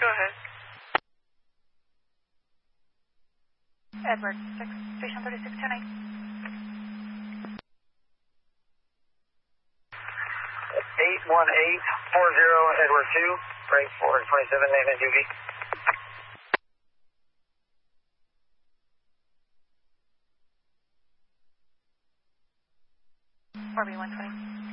Go ahead. Edward, station 3629. 81840 Edward 2, break 427, name and duty. RB 120.